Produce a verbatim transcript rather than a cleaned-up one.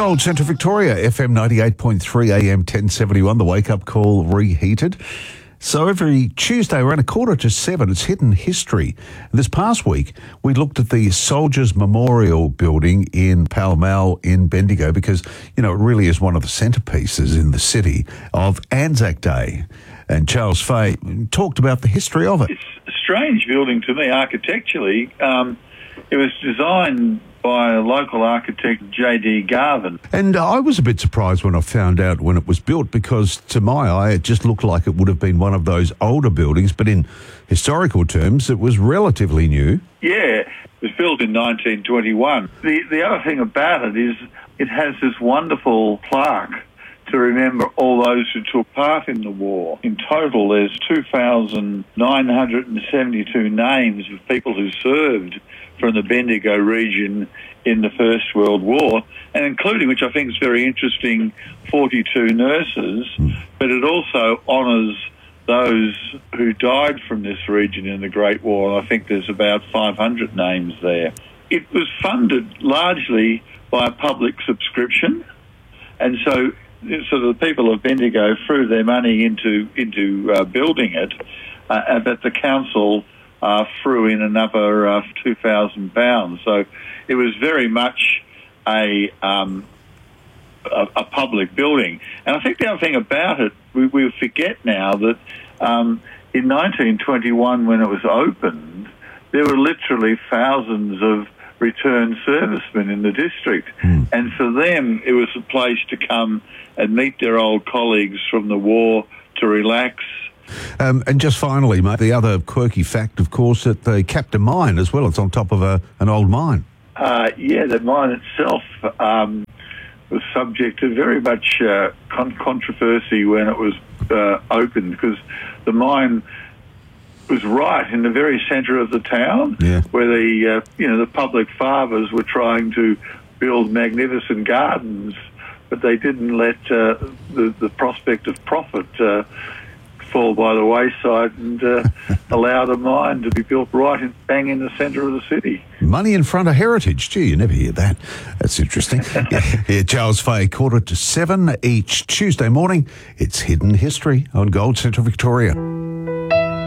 Gold Central Victoria, F M ninety-eight point three, A M ten seventy-one, the wake-up call reheated. So every Tuesday around a quarter to seven, it's Hidden History. This past week, we looked at the Soldiers Memorial Building in Pall Mall in Bendigo because, you know, it really is one of the centrepieces in the city of Anzac Day. And Charles Fay talked about the history of it. It's a strange building to me architecturally. Um, it was designed by a local architect, J D Garvin. And I was a bit surprised when I found out when it was built because, to my eye, it just looked like it would have been one of those older buildings, but in historical terms, it was relatively new. Yeah, it was built in nineteen twenty-one. The, the other thing about it is it has this wonderful plaque to remember all those who took part in the war. In total, there's two thousand nine hundred seventy-two names of people who served from the Bendigo region in the First World War, and including, which I think is very interesting, forty-two nurses, but it also honours those who died from this region in the Great War. I think there's about five hundred names there. It was funded largely by a public subscription, and so so the people of Bendigo threw their money into into uh, building it, uh, but the council uh, threw in another uh, two thousand pounds. So it was very much a, um, a a public building. And I think the other thing about it, we, we forget now that um, in nineteen twenty-one, when it was opened, there were literally thousands of returned servicemen in the district. Mm. And for them, it was a place to come and meet their old colleagues from the war, to relax. Um, and just finally, mate, the other quirky fact, of course, that they capped a mine as well. It's on top of a, an old mine. Uh, yeah, the mine itself um, was subject to very much uh, con- controversy when it was uh, opened, because the mine was right in the very centre of the town, yeah. where the uh, you know the public fathers were trying to build magnificent gardens, but they didn't let uh, the the prospect of profit uh, fall by the wayside and uh, allow the mine to be built right in, bang in the centre of the city. Money in front of heritage. Gee, you never hear that. That's interesting. yeah, yeah, Charles Fay, quarter to seven each Tuesday morning. It's Hidden History on Gold Central Victoria.